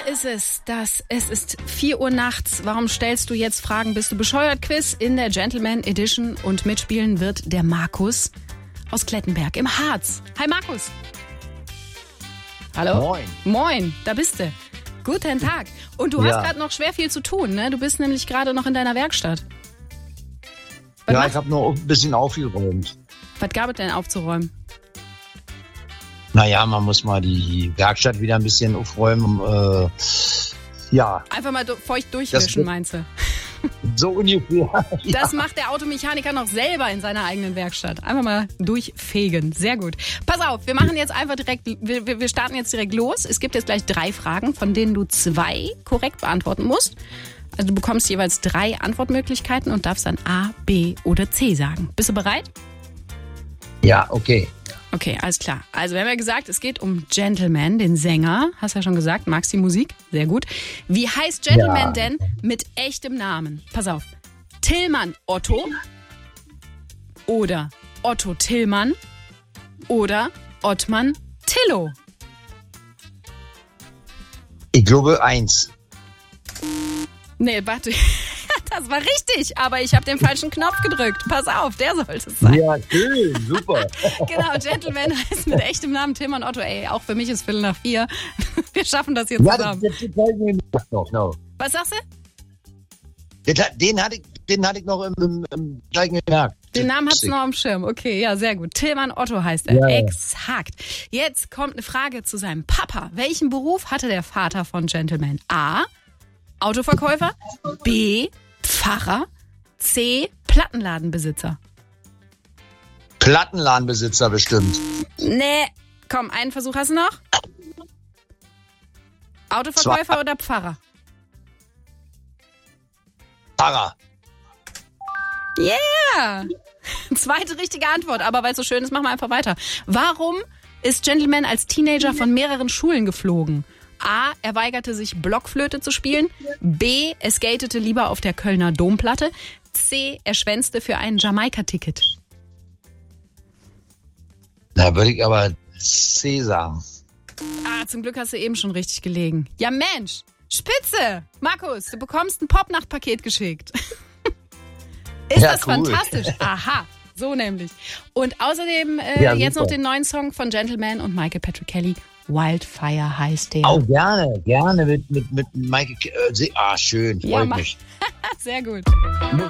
Hier ist es. Es ist 4 Uhr nachts. Warum stellst du jetzt Fragen? Bist du bescheuert? Quiz in der Gentleman Edition. Und mitspielen wird der Markus aus Klettenberg im Harz. Hi Markus. Hallo? Moin. Moin, da bist du. Guten Tag. Und du hast gerade noch schwer viel zu tun, ne? Du bist nämlich gerade noch in deiner Werkstatt. Ich habe nur ein bisschen aufgeräumt. Was gab es denn aufzuräumen? Naja, man muss mal die Werkstatt wieder ein bisschen aufräumen. Einfach mal feucht durchwischen, meinst du? So ungefähr. Das macht der Automechaniker noch selber in seiner eigenen Werkstatt. Einfach mal durchfegen. Sehr gut. Pass auf, wir machen jetzt einfach direkt, wir starten jetzt direkt los. Es gibt jetzt gleich 3 Fragen, von denen du 2 korrekt beantworten musst. Also du bekommst jeweils 3 Antwortmöglichkeiten und darfst dann A, B oder C sagen. Bist du bereit? Ja, okay. Okay, alles klar. Also wir haben ja gesagt, es geht um Gentleman, den Sänger. Hast ja schon gesagt, magst die Musik? Sehr gut. Wie heißt Gentleman denn mit echtem Namen? Pass auf. Tillmann Otto oder Otto Tillmann oder Ottmann Tillo? Ich glaube 1. Nee, warte. Das war richtig, aber ich habe den falschen Knopf gedrückt. Pass auf, der sollte es sein. Ja, schön, super. Genau, Gentleman heißt mit echtem Namen Tillmann Otto. Ey, auch für mich ist 3:45. Wir schaffen das jetzt zusammen. No. Was sagst du? Den hatte ich noch im gleichen gemerkt. Den Namen hast du noch am Schirm. Okay, ja, sehr gut. Tillmann Otto heißt er. Ja. Exakt. Jetzt kommt eine Frage zu seinem Papa. Welchen Beruf hatte der Vater von Gentleman? A. Autoverkäufer. B. Pfarrer. C. Plattenladenbesitzer. Plattenladenbesitzer bestimmt. Nee, komm, einen Versuch hast du noch? Autoverkäufer oder Pfarrer? Pfarrer. Yeah! Zweite richtige Antwort, aber weil es so schön ist, machen wir einfach weiter. Warum ist Gentleman als Teenager von mehreren Schulen geflogen? A. Er weigerte sich, Blockflöte zu spielen. B. Er skatete lieber auf der Kölner Domplatte. C. Er schwänzte für ein Jamaika-Ticket. Da würde ich aber C sagen. Ah, zum Glück hast du eben schon richtig gelegen. Ja Mensch, Spitze! Markus, du bekommst ein Popnacht-Paket geschickt. Ist Ja, das cool. fantastisch? Aha, so nämlich. Und außerdem jetzt noch den neuen Song von Gentleman und Michael Patrick Kelly. Wildfire heißt der. Auch gerne mit Michael. Schön, freut mich. Sehr gut.